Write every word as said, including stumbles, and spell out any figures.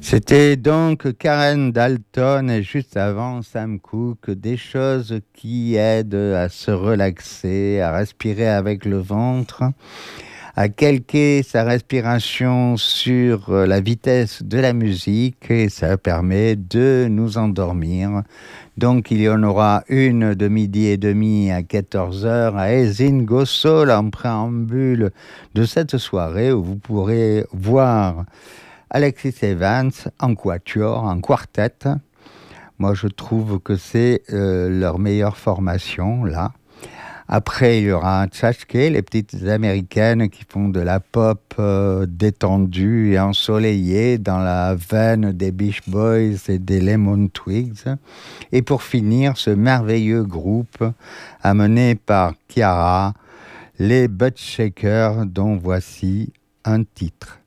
C'était donc Karen Dalton et juste avant Sam Cooke, des choses qui aident à se relaxer, à respirer avec le ventre, à calquer sa respiration sur la vitesse de la musique et ça permet de nous endormir. Donc il y en aura une de midi et demi à quatorze heures à Ezin Gossol en préambule de cette soirée où vous pourrez voir Alexis Evans en quatuor, en quartet. Moi, je trouve que c'est euh, leur meilleure formation, là. Après, il y aura Tchashke, les petites américaines qui font de la pop euh, détendue et ensoleillée dans la veine des Beach Boys et des Lemon Twigs. Et pour finir, ce merveilleux groupe amené par Chiara, les Butt Shakers, dont voici un titre.